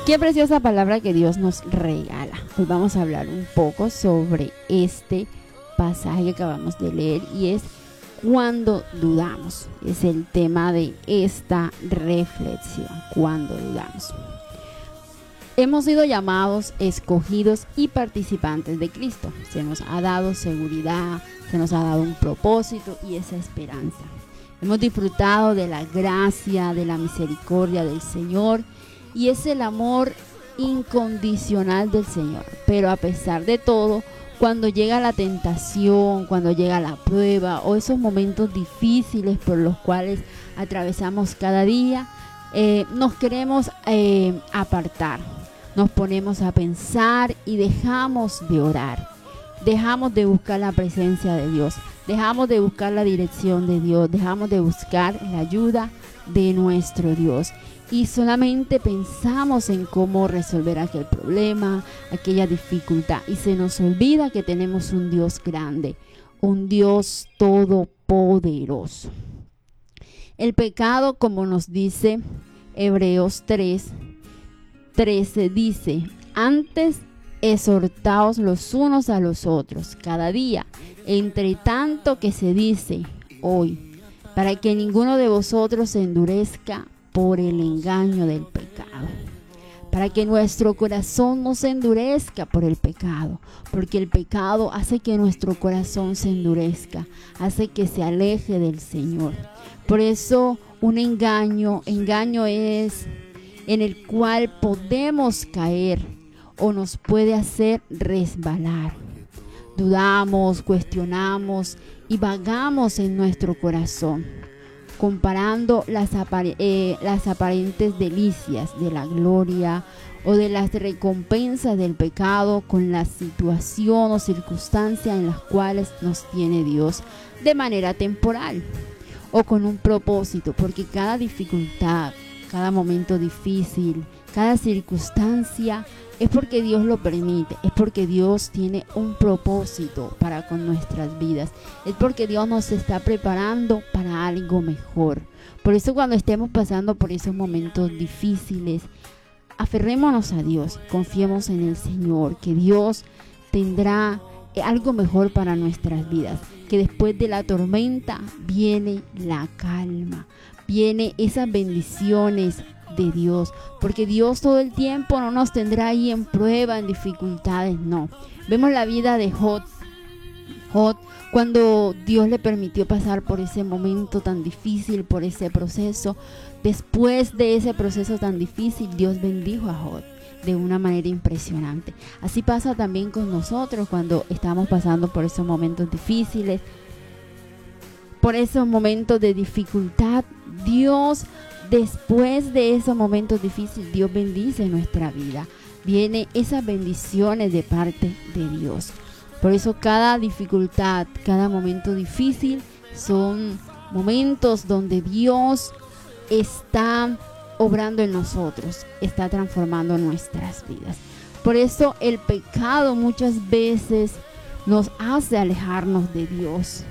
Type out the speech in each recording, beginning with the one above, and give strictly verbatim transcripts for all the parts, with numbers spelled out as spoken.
Qué preciosa palabra que Dios nos regala. Hoy vamos a hablar un poco sobre este pasaje que acabamos de leer y es cuando dudamos. Es el tema de esta reflexión, cuando dudamos. Hemos sido llamados, escogidos y participantes de Cristo. Se nos ha dado seguridad, se nos ha dado un propósito y esa esperanza. Hemos disfrutado de la gracia, de la misericordia del Señor y es el amor incondicional del Señor. Pero a pesar de todo, cuando llega la tentación, cuando llega la prueba o esos momentos difíciles por los cuales atravesamos cada día, eh, nos queremos eh, apartar. Nos ponemos a pensar y dejamos de orar. Dejamos de buscar la presencia de Dios. Dejamos de buscar la dirección de Dios. Dejamos de buscar la ayuda de nuestro Dios. Y solamente pensamos en cómo resolver aquel problema, aquella dificultad. Y se nos olvida que tenemos un Dios grande, un Dios todopoderoso. El pecado, como nos dice Hebreos tres, trece, dice: antes exhortaos los unos a los otros cada día, entre tanto que se dice hoy, para que ninguno de vosotros se endurezca por el engaño del pecado. Para que nuestro corazón no se endurezca por el pecado, porque el pecado hace que nuestro corazón se endurezca, hace que se aleje del Señor. Por eso un engaño, engaño es en el cual podemos caer o nos puede hacer resbalar. Dudamos, cuestionamos y vagamos en nuestro corazón, comparando las, apar- eh, las aparentes delicias de la gloria o de las recompensas del pecado con la situación o circunstancia en las cuales nos tiene Dios de manera temporal o con un propósito, porque cada dificultad, cada momento difícil, cada circunstancia es porque Dios lo permite, es porque Dios tiene un propósito para con nuestras vidas, es porque Dios nos está preparando para algo mejor. Por eso cuando estemos pasando por esos momentos difíciles, aferrémonos a Dios, confiemos en el Señor, que Dios tendrá algo mejor para nuestras vidas, que después de la tormenta viene la calma, viene esas bendiciones de Dios, porque Dios todo el tiempo no nos tendrá ahí en prueba, en dificultades, no. Vemos la vida de Job, Job cuando Dios le permitió pasar por ese momento tan difícil, por ese proceso. Después de ese proceso tan difícil, Dios bendijo a Job de una manera impresionante. Así pasa también con nosotros cuando estamos pasando por esos momentos difíciles, por esos momentos de dificultad. Dios, después de esos momentos difíciles, Dios bendice nuestra vida. Vienen esas bendiciones de parte de Dios. Por eso cada dificultad, cada momento difícil son momentos donde Dios está obrando en nosotros, está transformando nuestras vidas. Por eso el pecado muchas veces nos hace alejarnos de Dios.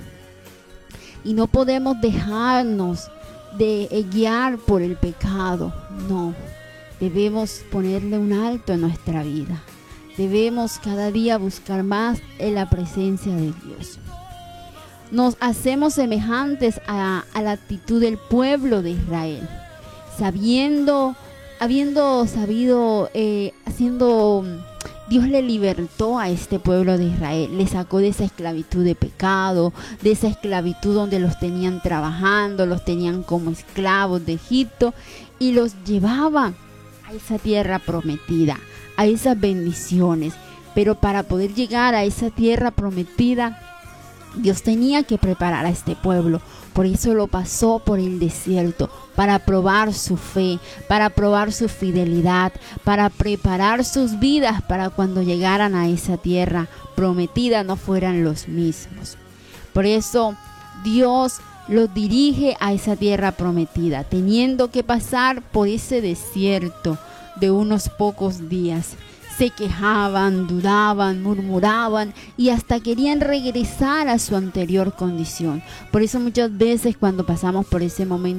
Y no podemos dejarnos de guiar por el pecado, no. Debemos ponerle un alto en nuestra vida. Debemos cada día buscar más en la presencia de Dios. Nos hacemos semejantes a, a la actitud del pueblo de Israel, sabiendo, habiendo sabido, eh, haciendo, Dios le libertó a este pueblo de Israel, le sacó de esa esclavitud de pecado, de esa esclavitud donde los tenían trabajando, los tenían como esclavos de Egipto y los llevaba a esa tierra prometida, a esas bendiciones. Pero para poder llegar a esa tierra prometida, Dios tenía que preparar a este pueblo. Por eso lo pasó por el desierto, para probar su fe, para probar su fidelidad, para preparar sus vidas para cuando llegaran a esa tierra prometida no fueran los mismos. Por eso Dios los dirige a esa tierra prometida, teniendo que pasar por ese desierto de unos pocos días. Se quejaban, dudaban, murmuraban y hasta querían regresar a su anterior condición. Por eso muchas veces cuando pasamos por ese momento